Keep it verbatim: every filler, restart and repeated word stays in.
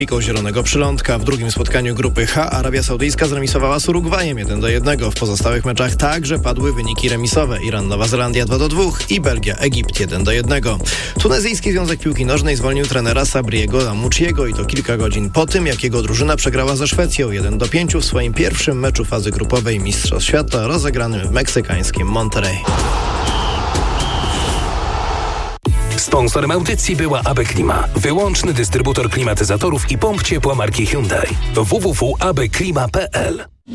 Zielonego Przylądka. W drugim spotkaniu grupy H Arabia Saudyjska zremisowała z Urugwajem jeden do jednego. W pozostałych meczach także padły wyniki remisowe. Iran, Nowa Zelandia dwa do dwóch i Belgia, Egipt jeden do jednego. Tunezyjski Związek Piłki Nożnej zwolnił trenera Sabriego Lamouchiego i to kilka godzin po tym, jak jego drużyna przegrała ze Szwecją jeden do pięciu w swoim pierwszym meczu fazy grupowej Mistrzostw Świata rozegranym w meksykańskim Monterrey. Sponsorem audycji była A B Klima, wyłączny dystrybutor klimatyzatorów i pomp ciepła marki Hyundai. w w w kropka a b klima kropka p l